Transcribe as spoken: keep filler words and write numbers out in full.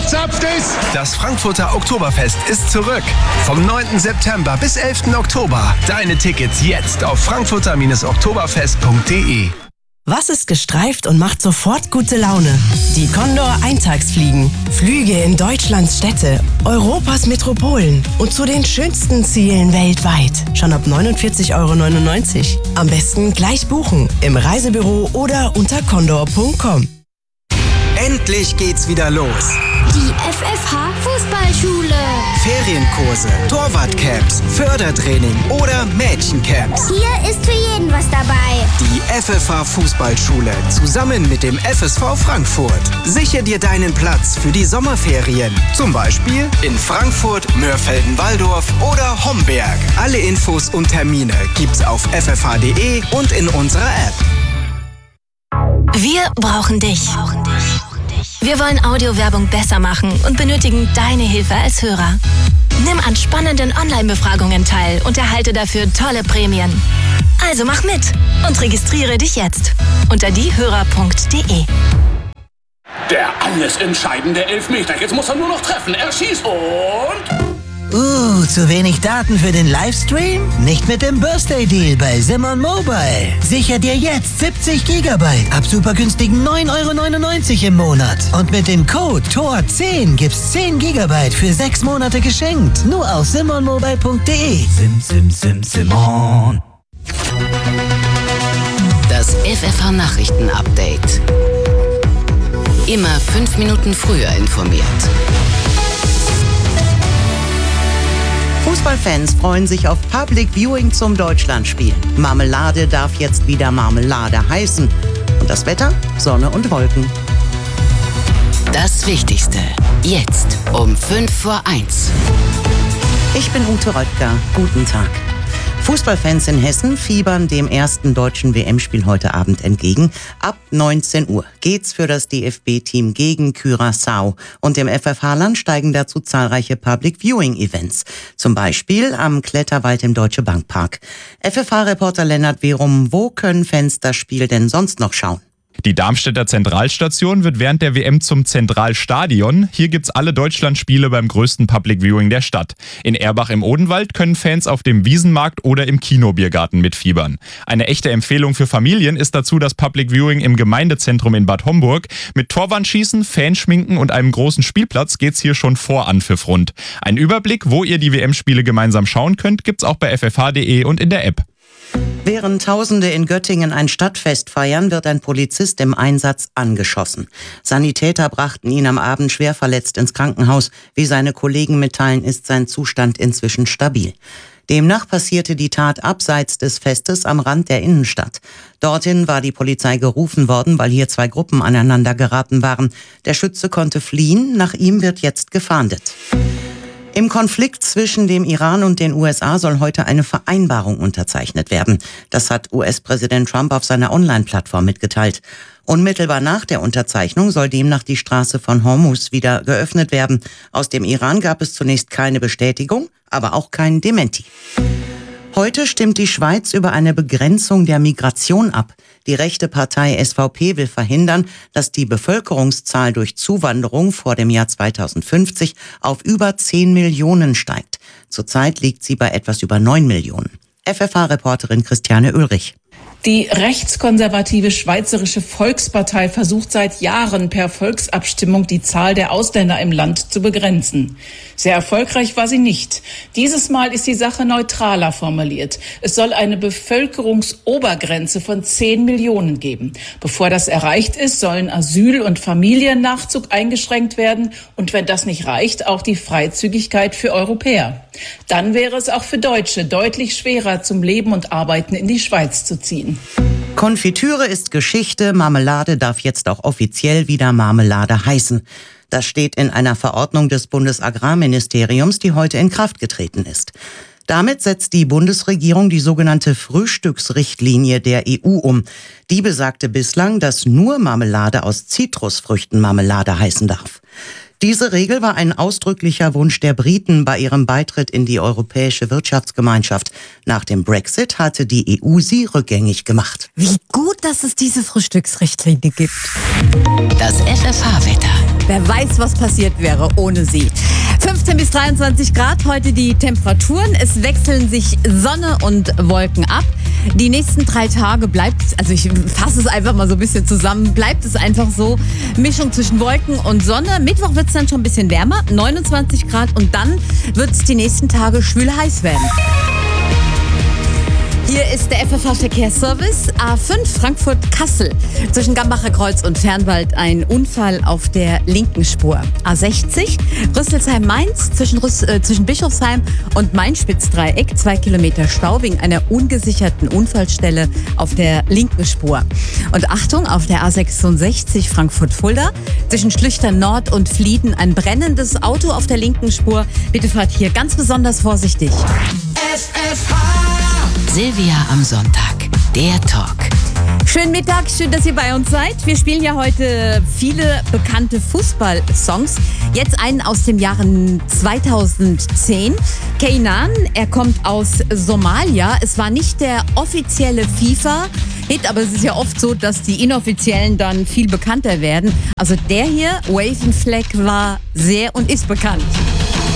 gezapft ist? Das Frankfurter Oktoberfest ist zurück. Vom neunten September bis elften Oktober. Deine Tickets jetzt auf frankfurter oktoberfest punkt de. Was ist gestreift und macht sofort gute Laune? Die Condor Eintagsfliegen. Flüge in Deutschlands Städte, Europas Metropolen und zu den schönsten Zielen weltweit. Schon ab neunundvierzig Euro neunundneunzig. Am besten gleich buchen im Reisebüro oder unter condor punkt com. Endlich geht's wieder los. Die F F H-Fußballschule. Ferienkurse, Torwartcamps, Fördertraining oder Mädchencamps. Hier ist für jeden was dabei. Die F F H-Fußballschule zusammen mit dem F S V Frankfurt. Sichere dir deinen Platz für die Sommerferien. Zum Beispiel in Frankfurt, Mörfelden-Walldorf oder Homberg. Alle Infos und Termine gibt's auf f f h punkt de und in unserer App. Wir brauchen dich. Wir wollen Audiowerbung besser machen und benötigen deine Hilfe als Hörer. Nimm an spannenden Online-Befragungen teil und erhalte dafür tolle Prämien. Also mach mit und registriere dich jetzt unter diehörer punkt de. Der alles entscheidende Elfmeter. Jetzt muss er nur noch treffen. Er schießt und... Uh, zu wenig Daten für den Livestream? Nicht mit dem Birthday Deal bei Simon Mobile. Sicher dir jetzt siebzig Gigabyte ab super günstigen neun Euro neunundneunzig im Monat. Und mit dem Code T O R zehn gibt's zehn Gigabyte für sechs Monate geschenkt. Nur auf simon mobile punkt de. Sim, sim, sim, Simon. Das F F H-Nachrichten-Update. Immer fünf Minuten früher informiert. Fußballfans freuen sich auf Public Viewing zum Deutschlandspiel. Marmelade darf jetzt wieder Marmelade heißen. Und das Wetter? Sonne und Wolken. Das Wichtigste. Jetzt um fünf vor eins. Ich bin Ute Röttger. Guten Tag. Fußballfans in Hessen fiebern dem ersten deutschen W M-Spiel heute Abend entgegen. Ab neunzehn Uhr geht's für das D F B-Team gegen Curaçao. Und im F F H-Land steigen dazu zahlreiche Public-Viewing-Events. Zum Beispiel am Kletterwald im Deutsche Bank Park. F F H-Reporter Lennart Werum, wo können Fans das Spiel denn sonst noch schauen? Die Darmstädter Zentralstation wird während der W M zum Zentralstadion. Hier gibt's alle Deutschlandspiele beim größten Public Viewing der Stadt. In Erbach im Odenwald können Fans auf dem Wiesenmarkt oder im Kinobiergarten mitfiebern. Eine echte Empfehlung für Familien ist dazu das Public Viewing im Gemeindezentrum in Bad Homburg. Mit Torwandschießen, Fanschminken und einem großen Spielplatz geht's hier schon vor Anpfiff rund. Ein Überblick, wo ihr die W M-Spiele gemeinsam schauen könnt, gibt's auch bei f f h punkt de und in der App. Während Tausende in Göttingen ein Stadtfest feiern, wird ein Polizist im Einsatz angeschossen. Sanitäter brachten ihn am Abend schwer verletzt ins Krankenhaus. Wie seine Kollegen mitteilen, ist sein Zustand inzwischen stabil. Demnach passierte die Tat abseits des Festes am Rand der Innenstadt. Dorthin war die Polizei gerufen worden, weil hier zwei Gruppen aneinander geraten waren. Der Schütze konnte fliehen, nach ihm wird jetzt gefahndet. Im Konflikt zwischen dem Iran und den U S A soll heute eine Vereinbarung unterzeichnet werden. Das hat U S-Präsident Trump auf seiner Online-Plattform mitgeteilt. Unmittelbar nach der Unterzeichnung soll demnach die Straße von Hormuz wieder geöffnet werden. Aus dem Iran gab es zunächst keine Bestätigung, aber auch kein Dementi. Heute stimmt die Schweiz über eine Begrenzung der Migration ab. Die rechte Partei S V P will verhindern, dass die Bevölkerungszahl durch Zuwanderung vor dem Jahr zweitausendfünfzig auf über zehn Millionen steigt. Zurzeit liegt sie bei etwas über neun Millionen. F F H-Reporterin Christiane Ulrich. Die rechtskonservative Schweizerische Volkspartei versucht seit Jahren per Volksabstimmung die Zahl der Ausländer im Land zu begrenzen. Sehr erfolgreich war sie nicht. Dieses Mal ist die Sache neutraler formuliert. Es soll eine Bevölkerungsobergrenze von zehn Millionen geben. Bevor das erreicht ist, sollen Asyl- und Familiennachzug eingeschränkt werden und wenn das nicht reicht, auch die Freizügigkeit für Europäer. Dann wäre es auch für Deutsche deutlich schwerer, zum Leben und Arbeiten in die Schweiz zu ziehen. Konfitüre ist Geschichte, Marmelade darf jetzt auch offiziell wieder Marmelade heißen. Das steht in einer Verordnung des Bundesagrarministeriums, die heute in Kraft getreten ist. Damit setzt die Bundesregierung die sogenannte Frühstücksrichtlinie der E U um. Die besagte bislang, dass nur Marmelade aus Zitrusfrüchten Marmelade heißen darf. Diese Regel war ein ausdrücklicher Wunsch der Briten bei ihrem Beitritt in die Europäische Wirtschaftsgemeinschaft. Nach dem Brexit hatte die E U sie rückgängig gemacht. Wie gut, dass es diese Frühstücksrichtlinie gibt. Das F F H-Wetter. Wer weiß, was passiert wäre ohne sie. fünfzehn bis dreiundzwanzig Grad, heute die Temperaturen. Es wechseln sich Sonne und Wolken ab. Die nächsten drei Tage bleibt, also ich fasse es einfach mal so ein bisschen zusammen, bleibt es einfach so. Mischung zwischen Wolken und Sonne. Mittwoch wird es dann schon ein bisschen wärmer, neunundzwanzig Grad, und dann wird es die nächsten Tage schwül heiß werden. Hier ist der F F H-Verkehrsservice. A fünf Frankfurt-Kassel. Zwischen Gambacher Kreuz und Fernwald ein Unfall auf der linken Spur. A sechzig Rüsselsheim-Mainz. Zwischen, Rüss, äh, zwischen Bischofsheim und Main-Spitz-Dreieck. Zwei Kilometer Stau wegen einer ungesicherten Unfallstelle auf der linken Spur. Und Achtung, auf der A sechsundsechzig Frankfurt-Fulda. Zwischen Schlüchtern Nord und Flieden ein brennendes Auto auf der linken Spur. Bitte fahrt hier ganz besonders vorsichtig. F F H Silvia am Sonntag, der Talk. Schönen Mittag, schön, dass ihr bei uns seid. Wir spielen ja heute viele bekannte Fußballsongs. Jetzt einen aus dem Jahre zweitausendzehn. Keynan, er kommt aus Somalia. Es war nicht der offizielle FIFA-Hit, aber es ist ja oft so, dass die inoffiziellen dann viel bekannter werden. Also der hier, Waving Flag, war sehr und ist bekannt.